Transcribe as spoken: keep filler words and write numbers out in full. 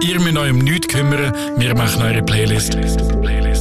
Ihr müsst euch um nichts kümmern, wir machen eure Playlist. Playlist.